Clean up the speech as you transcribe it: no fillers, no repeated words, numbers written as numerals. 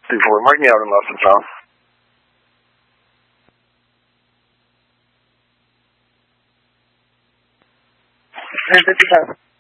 Before maak jou de laatste vraag. Dit is